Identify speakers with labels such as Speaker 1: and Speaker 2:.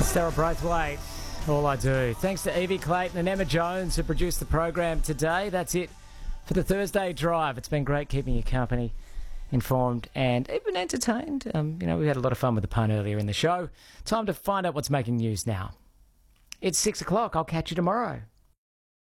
Speaker 1: Sarah Braithwaite, All I Do. Thanks to Evie Clayton and Emma Jones who produced the program today. That's it for the Thursday Drive. It's been great keeping you company, informed and even entertained. We had a lot of fun with the pun earlier in the show. Time to find out what's making news now. It's 6 o'clock. I'll catch you tomorrow.